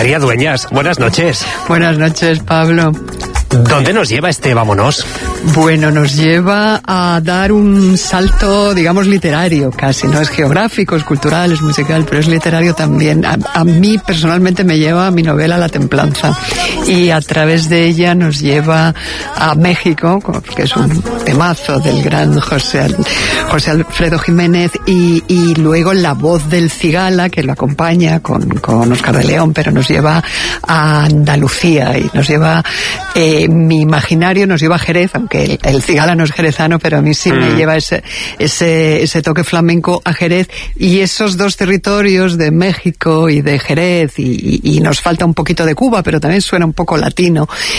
María Dueñas, buenas noches. Buenas noches, Pablo. ¿Dónde nos lleva este Vámonos? Bueno, nos lleva a dar un salto, digamos, literario casi. No es geográfico, es cultural, es musical, pero es literario también. A mí personalmente me lleva a mi novela La Templanza, y a través de ella nos lleva a México, que es un temazo del gran José Alfredo Jiménez, y luego la voz del Cigala, que lo acompaña con Oscar de León, pero nos lleva a Andalucía y nos lleva... mi imaginario nos lleva a Jerez, aunque el Cigala no es jerezano, pero a mí sí me lleva ese toque flamenco a Jerez, y esos dos territorios de México y de Jerez, y nos falta un poquito de Cuba, pero también suena un poco latino,